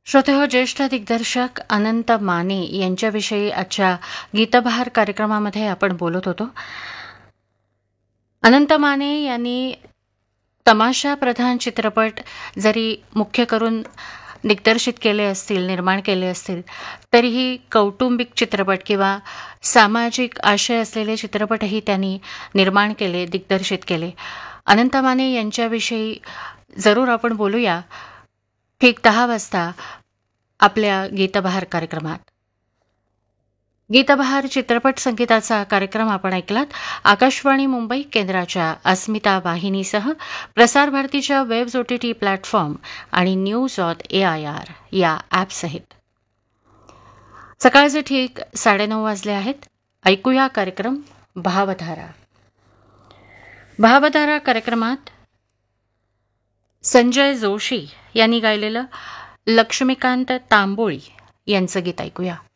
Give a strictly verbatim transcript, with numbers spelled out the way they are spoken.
श्रोतेहो, ज्येष्ठ दिग्दर्शक अनंत माने यांच्याविषयी आजच्या गीतबहार कार्यक्रमामध्ये आपण बोलत होतो. अनंत माने यांनी तमाशा प्रधान चित्रपट जरी मुख्य करून दिग्दर्शित केले असतील, निर्माण केले असतील, तरीही कौटुंबिक चित्रपट किंवा सामाजिक आशय असलेले चित्रपटही त्यांनी निर्माण केले, दिग्दर्शित केले. अनंत माने यांच्याविषयी जरूर आपण बोलूया ठीक दहा वाजता आपल्या गीतबहार कार्यक्रमात. गीतबहार चित्रपट संगीताचा कार्यक्रम आपण ऐकलात आकाशवाणी मुंबई केंद्राच्या अस्मिता वाहिनीसह, प्रसार भारतीच्या वेब्स ओटीटी प्लॅटफॉर्म आणि news on A I R या ॲपसहित. सकाळचे ठीक साडेनऊ वाजले आहेत. ऐकूया कार्यक्रम भावधारा. भावधारा कार्यक्रमात संजय जोशी यांनी गायलेलं लक्ष्मीकांत तांबोळी यांचं गीत ऐकूया.